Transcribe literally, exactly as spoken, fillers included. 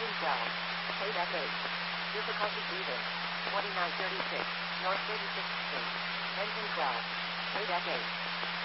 Engine twelve. Paid F eight. Difficulty breathing. twenty-nine thirty-six. North thirty-sixth Street. Engine twelve. Paid F eight.